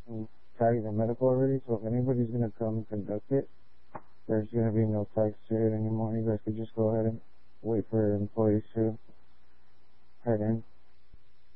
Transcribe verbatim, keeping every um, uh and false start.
tagged the medical already, so if anybody's going to come conduct it, there's going to be no tags to it anymore. You guys could just go ahead and wait for employees to head in.